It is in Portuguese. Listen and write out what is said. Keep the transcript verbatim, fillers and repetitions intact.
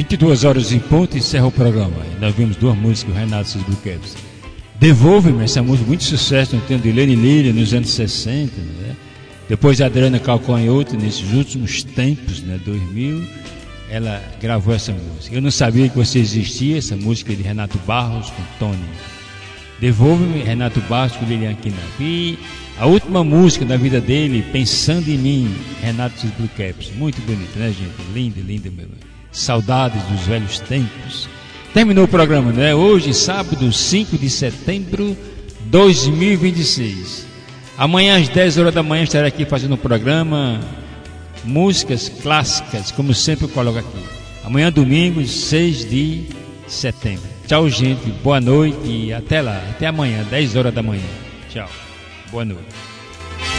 vinte e duas horas em ponto, encerra o programa. E nós vimos duas músicas do Renato Blue Caps. Devolve-me, essa música, muito sucesso no tempo de Lene Lília, nos anos sessenta, né? Depois a Adriana Calcanhoto, nesses últimos tempos, né, dois mil, ela gravou essa música. Eu não sabia que você existia, essa música de Renato Barros com Tony. Devolve-me, Renato Barros com Lilian Quina. E a última música da vida dele, Pensando em Mim, Renato Blue Caps. Muito bonito, né, gente? Lindo, lindo mesmo. Saudades dos velhos tempos. Terminou o programa, né? Hoje, sábado, cinco de setembro de dois mil e vinte e seis. Amanhã, às dez horas da manhã, estarei aqui fazendo o programa Músicas Clássicas, como sempre eu coloco aqui. Amanhã, domingo, seis de setembro. Tchau, gente. Boa noite e até lá. Até amanhã, dez horas da manhã. Tchau. Boa noite.